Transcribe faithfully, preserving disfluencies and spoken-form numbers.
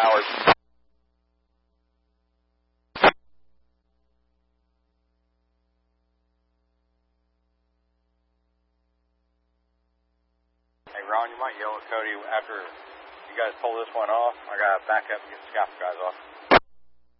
hours. Hey, Ron, you might yell at Cody after you guys pull this one off. I got to back up and get the scaffold guys off.